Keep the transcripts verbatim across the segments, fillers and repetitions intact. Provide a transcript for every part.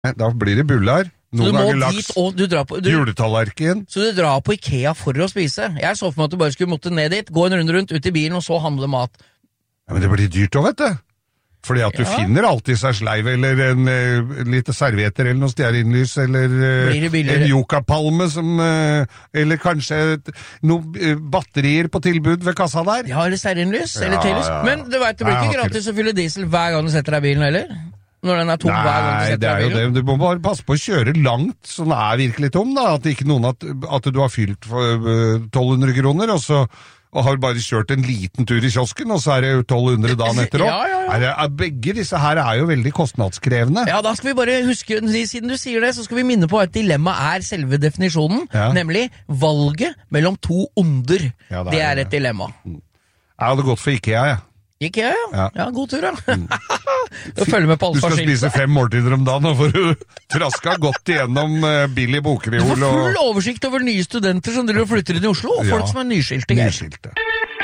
Da blir det bullar. Noen ganger laks, og du drar på, du, juletallerken. Så du drar på Ikea for å spise. Jeg så for meg at du bare skulle måtte ned dit, gå en runde rundt, ut i bilen, og så handle mat. Ja, men det blir dyrt også, vet du. Fordi at du ja. finner alltid seg sleiv, eller en uh, lite servietter, eller noe stearinlys, eller uh, en yokapalme, som, uh, eller kanskje noen uh, batterier på tilbud ved kassa der. Ja, eller stearinlys, ja, eller telys. Ja, ja. Men du vet, det blir Nei, ikke gratis å fylle diesel hver gang du setter deg i bilen, eller? Når den er tom Nei, hver gang du setter det er deg i bilen? Jo det. Du må bare passe på å kjøre langt, så den er virkelig tom, da. At ikke noen at, at du har fylt for uh, tolv hundre kroner, og så og har bare kjørt en liten tur i kiosken, og så er det tolv hundre dagen etter også. Ja, ja, ja. Er, begge disse her er jo veldig kostnadskrevende. Ja, da skal vi bare huske, siden du sier det, så skal vi minne på at dilemma er selve definisjonen, ja. nemlig valget mellom to onder. Ja, det, er, det er et dilemma. Jeg hadde gått for Ikea, jeg. Ikea, ja. Ja, ja god tur, ja. Mm. Følg med på alle du skal spise fem måltider om dagen, og får du traska godt igjennom uh, billig bokreol. Du får full og... oversikt over nye studenter som driver og flytter inn i Oslo, og ja. folk som er nyskilte. Nyskilte.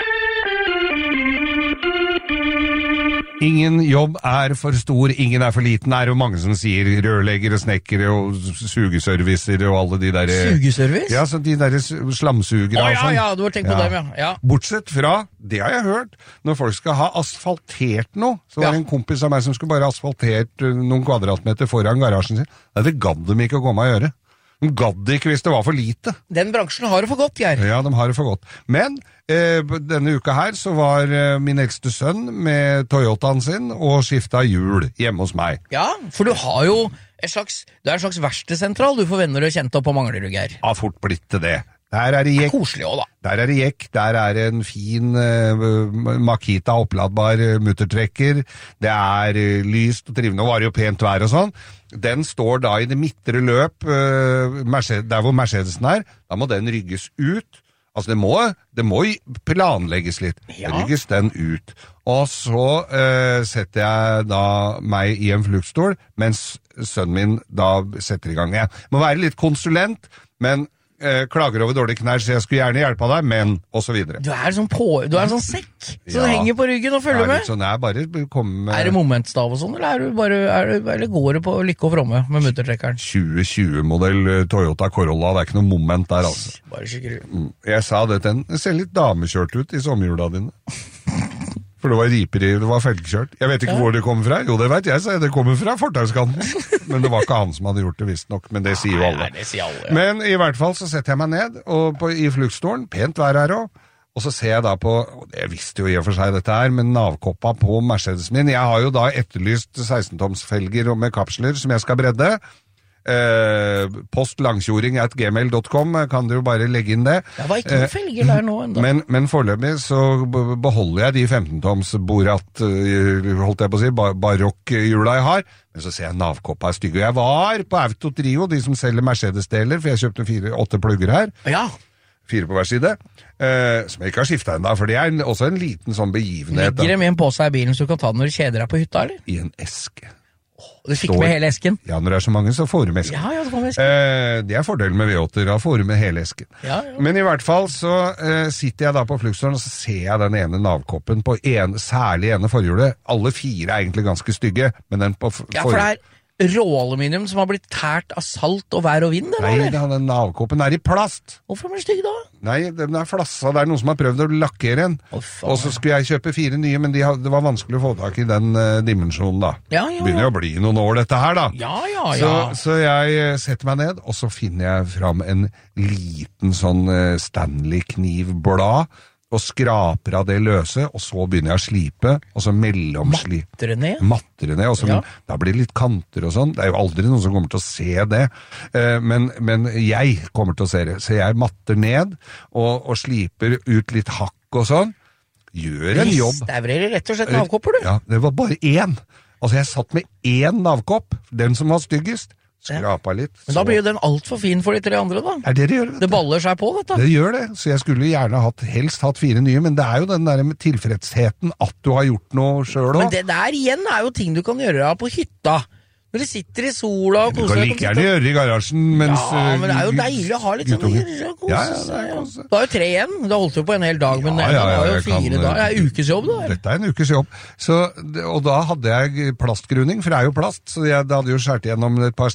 Ingen jobb er for stor, ingen er for liten, er jo mange som sier rørleggere, snekkere og sugeservicer og alle de der... Sugeservice? Ja, så de der slamsugere oh, og sånn. Ja, ja, du har tenkt på ja. dem, ja. ja. Bortsett fra, det har jeg hørt, når folk skal ha asfaltert noe, så var det ja. en kompis av meg som skulle bare asfaltert noen kvadratmeter foran garasjen sin. Nei, det gadd de ikke å komme og gjøre. De gadd ikke hvis det var for lite. Den bransjen har det for godt, Geir. Ja, de har det for godt. Men eh, denne uka her så var eh, min eldste sønn med Toyotaen sin og skiftet hjul hjemme hos meg. Ja, for du har jo et slags, det er en slags verkstedsentral du får venner og kjent opp på Manglerud, Geir. Har fort blitt til det. Der er det jekk. Det er koselig også, da. Der er det jekk, der er det en fin uh, Makita oppladbar uh, muttertrekker, det er uh, lyst og trivende, og var jo pent vær og sånn. Den står da i det midtre løp, uh, Mercedes, der hvor Mercedesen er, da må den rygges ut. Altså det må, det må planlegges litt, ja. rygges den ut. Og så uh, setter jeg da meg i en fluktstol, mens sønnen min da setter i gang. Jeg må være litt konsulent, men Eh, klager over dårlige knær, så jeg skulle gjerne hjelpe deg, men, og så videre. Du er sånn, på, du er sånn sekk, så ja. du henger på ryggen og følger med. Sånn, jeg bare med... Er det momentstav og sånn, eller, er du bare, er du, eller går det på lykke og fromme med muttertrekkeren? tjue tjue-modell Toyota Corolla, det er ikke noe moment der, altså. Bare skikkelig. Jeg sa det til den, det ser litt damekjørt ut i sommerhjula dine. For det var riper i, det var felgkjørt. Jeg vet ikke ja. hvor det kommer fra. Jo, det vet jeg, så det kommer fra fortauskanten. Men det var ikke han som hadde gjort det visst nok, men det sier jo alle. Nei, det sier alle ja. Men i hvert fall så setter jeg meg ned og på, i fluktstolen, pent vær her også, og så ser jeg da på, og jeg visste jo i og for seg dette her, men navkoppa på Mercedesen min. Jeg har jo da etterlyst seksten-toms-felger med kapsler som jeg skal bredde. Eh, postlangkjoring at gmail dot com kan du jo bare legge inn det. Det var ikke noen felger der nå enda. Men, men foreløpig så beholder jeg de femten-toms Borat, holdt jeg på å si, barokkhjula jeg har, men så ser jeg navkoppa er stygge. Jeg var på Autotrio, de som selger Mercedes-deler, for jeg kjøpte fire, åtte plugger her. Ja. Fire på hver side, eh, som jeg ikke har skiftet enda, for det er en, også en liten sånn begivenhet. Ligger det med en påse i bilen så du kan ta den når du kjeder deg på hytta, eller? I en eske. Du fikk Står, med hele esken? Ja, når det er så mange, så får du med esken. Ja, ja, det får med esken. Eh, det er fordelen med V åtte, da får du med hele esken. Ja, ja. Men i hvert fall så eh, sitter jeg da på fluktstolen, og så ser jeg den ene navkoppen på en, særlig ene forhjulet. Alle fire er egentlig ganske stygge, men den på forhjulet... Ja, for det er råaluminium som har blitt tært av salt og vær og vind, eller? Nei, da, den navkoppen er i plast. Hvorfor er den stygg da? Nei, den er flassa, det er noen som har prøvd å lakkere den. Oh, og så skulle jeg kjøpe fire nye, men de, det var vanskelig å få tak i den uh, dimensjonen da. Ja, ja, ja. Begynner jo å bli noen år dette her da. Ja, ja, ja. Så, så jeg setter meg ned, og så finner jeg fram en liten sånn uh, Stanley-knivblad, og skraper av det løse, og så begynner jeg å slipe, og så mellomslipe. Matter det ned? Matter det ned, og så, ja. men, da blir det litt kanter og sånn. Det er jo aldri noen som kommer til å se det, uh, men, men jeg kommer til å se det. Så jeg matter ned, og, og sliper ut litt hakk og sånn. Gjør en jobb. Ristaurerer rett og slett navkopper, du? Ja, det var bare én. Altså, jeg satt med én navkopp, den som var styggest. Skrapa litt. Men da blir jo den alt for fin for de tre andre, da. Er det det gjør, vet du? Det baller seg på, vet du. Det gjør det, så jeg skulle gjerne hatt, helst hatt fire nye, men det er jo den der med tilfredsheten at du har gjort noe selv også. Men det der igjen er jo ting du kan gjøre på hytta. Når de sitter i sola og koser seg. Du kan like gjerne gjøre det i garasjen mens... Ja, men det er jo deilig å ha litt sånn å kose ja, ja, seg. Ja. Du har jo tre igjen. Du har holdt jo på en hel dag, men ja, ja, ja, det var jo fire kan, dager. Det er ukesjobb, da. Dette er en ukes jobb. Så, og da hadde jeg plastgruning, for det er jo plast, så jeg hadde jo skjært igjennom et par